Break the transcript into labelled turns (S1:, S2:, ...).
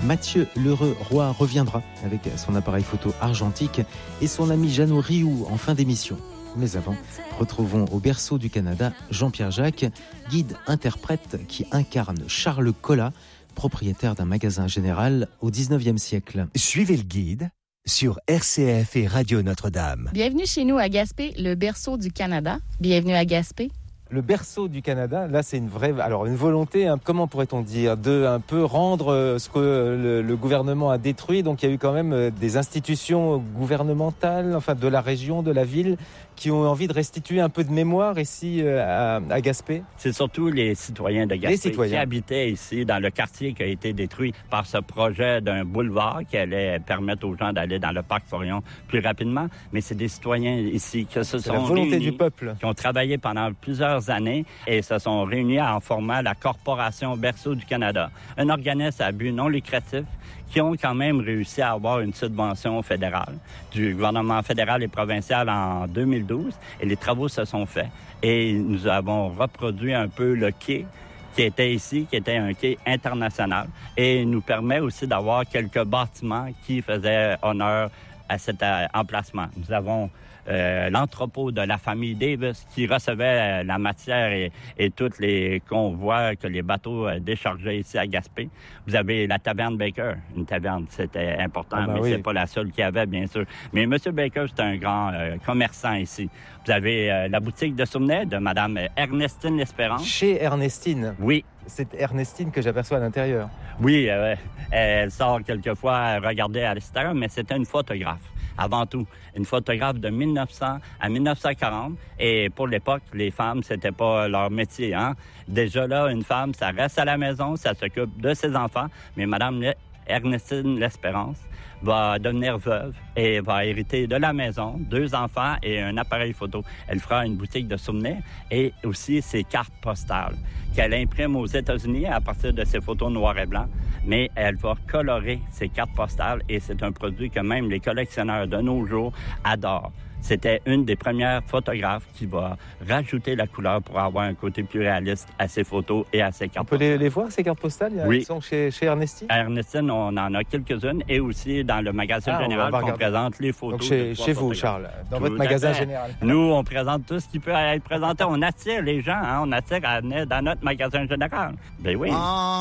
S1: Mathieu Lheureux-Roy reviendra avec son appareil photo argentique et son ami Jeannot Rioux en fin d'émission. Mais avant, retrouvons au berceau du Canada Jean-Pierre Jacques, guide-interprète qui incarne Charles Collat, propriétaire d'un magasin général au 19e siècle.
S2: Suivez le guide sur RCF et Radio Notre-Dame.
S3: Bienvenue chez nous à Gaspé, le berceau du Canada. Bienvenue à Gaspé.
S1: Le berceau du Canada, là c'est une volonté, comment pourrait-on dire, de un peu rendre ce que le gouvernement a détruit. Donc il y a eu quand même des institutions gouvernementales, enfin de la région, de la ville, qui ont envie de restituer un peu de mémoire ici à Gaspé.
S4: C'est surtout les citoyens de Gaspé qui habitaient ici dans le quartier qui a été détruit par ce projet d'un boulevard qui allait permettre aux gens d'aller dans le parc Forion plus rapidement. Mais c'est des citoyens ici qui se sont réunis,
S1: du peuple,
S4: qui ont travaillé pendant plusieurs années et se sont réunis en formant la Corporation Berceau du Canada, un organisme à but non lucratif qui ont quand même réussi à avoir une subvention fédérale du gouvernement fédéral et provincial en 2012 et les travaux se sont faits. Et nous avons reproduit un peu le quai qui était ici, qui était un quai international et nous permet aussi d'avoir quelques bâtiments qui faisaient honneur à cet emplacement. Nous avons l'entrepôt de la famille Davis qui recevait la matière et toutes les convois que les bateaux déchargeaient ici à Gaspé. Vous avez la taverne Baker, une taverne, c'était important, mais c'est pas la seule qu'il y avait, bien sûr. Mais M. Baker, c'est un grand commerçant ici. Vous avez la boutique de souvenirs de Mme Ernestine L'Espérance.
S1: Chez Ernestine?
S4: Oui.
S1: C'est Ernestine que j'aperçois à l'intérieur.
S4: Oui, elle sort quelquefois regarder à l'extérieur, mais c'était une photographe. Avant tout, une photographe de 1900 à 1940. Et pour l'époque, les femmes, c'était pas leur métier, hein. Déjà là, une femme, ça reste à la maison, ça s'occupe de ses enfants. Mais Mme Ernestine L'Espérance va devenir veuve et va hériter de la maison, 2 enfants et un appareil photo. Elle fera une boutique de souvenirs et aussi ses cartes postales qu'elle imprime aux États-Unis à partir de ses photos noir et blanc. Mais elle va colorer ses cartes postales et c'est un produit que même les collectionneurs de nos jours adorent. C'était une des premières photographes qui va rajouter la couleur pour avoir un côté plus réaliste à ses photos et à ses cartes postales.
S1: On peut les voir, ces cartes postales?
S4: Oui.
S1: Elles sont chez Ernestine?
S4: À Ernestine, on en a quelques-unes et aussi dans le magasin général qu'on présente les photos.
S1: Donc chez vous, Charles, dans votre magasin général.
S4: Nous, on présente tout ce qui peut être présenté. On attire les gens, hein, on attire à venir dans notre magasin général. Ben oui.